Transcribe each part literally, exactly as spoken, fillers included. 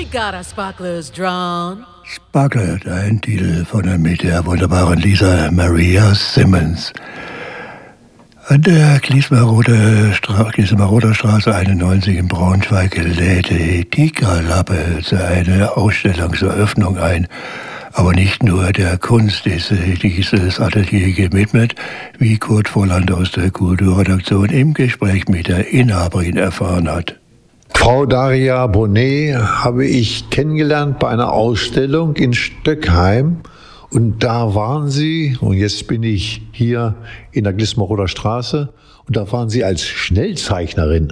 got a Sparklers drawn. Sparkler, ein Titel von der mit der wunderbaren Lisa Maria Simmons. An der Gliesmaroder Stra- Gliesmaroder Straße einundneunzig in Braunschweig lädt die Tigra-Lappe zu einer Ausstellungseröffnung ein. Aber nicht nur der Kunst ist dieses Atelier gewidmet, wie Kurt Volland aus der Kulturredaktion im Gespräch mit der Inhaberin erfahren hat. Frau Daria Bonnet habe ich kennengelernt bei einer Ausstellung in Stöckheim. Und da waren Sie, und jetzt bin ich hier in der Gliesmaroder Straße, und da waren Sie als Schnellzeichnerin.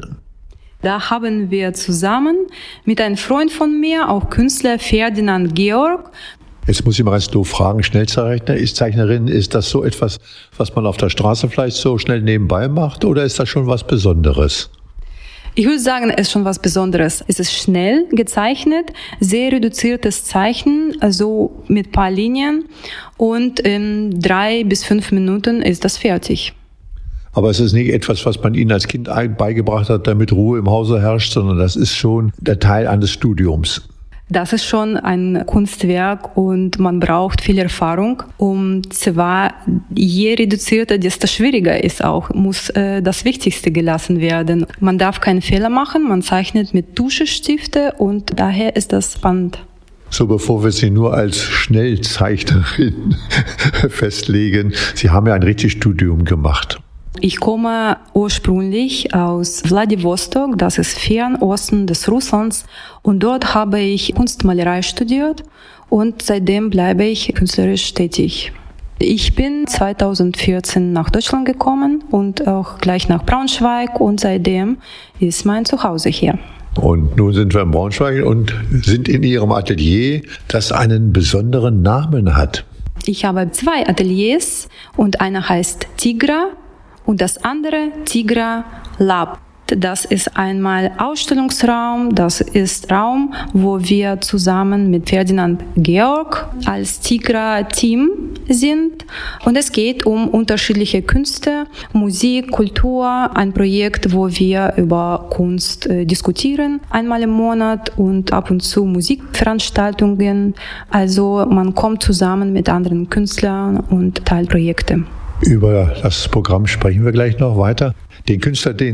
Da haben wir zusammen mit einem Freund von mir, auch Künstler Ferdinand Georg. Jetzt muss ich mal ganz doof fragen, Schnellzeichner, ist Zeichnerin, ist das so etwas, was man auf der Straße vielleicht so schnell nebenbei macht, oder ist das schon was Besonderes? Ich würde sagen, es ist schon was Besonderes. Es ist schnell gezeichnet, sehr reduziertes Zeichnen, also mit paar Linien, und in drei bis fünf Minuten ist das fertig. Aber es ist nicht etwas, was man Ihnen als Kind beigebracht hat, damit Ruhe im Hause herrscht, sondern das ist schon der Teil eines Studiums. Das ist schon ein Kunstwerk und man braucht viel Erfahrung. Und zwar, je reduzierter, desto schwieriger ist auch, muss äh, das Wichtigste gelassen werden. Man darf keinen Fehler machen, man zeichnet mit Tuschestifte und daher ist das spannend. So, bevor wir Sie nur als Schnellzeichnerin festlegen, Sie haben ja ein richtiges Studium gemacht. Ich komme ursprünglich aus Wladiwostok, das ist Fernosten des Russlands, und dort habe ich Kunstmalerei studiert und seitdem bleibe ich künstlerisch tätig. Ich bin zweitausendvierzehn nach Deutschland gekommen und auch gleich nach Braunschweig und seitdem ist mein Zuhause hier. Und nun sind wir in Braunschweig und sind in Ihrem Atelier, das einen besonderen Namen hat. Ich habe zwei Ateliers und einer heißt Tigra und das andere Tigra Lab. Das ist einmal Ausstellungsraum, das ist Raum, wo wir zusammen mit Ferdinand Georg als Tigra-Team sind. Und es geht um unterschiedliche Künste, Musik, Kultur, ein Projekt, wo wir über Kunst äh, diskutieren, einmal im Monat und ab und zu Musikveranstaltungen. Also man kommt zusammen mit anderen Künstlern und teilt Projekte. Über das Programm sprechen wir gleich noch weiter. Den Künstler, den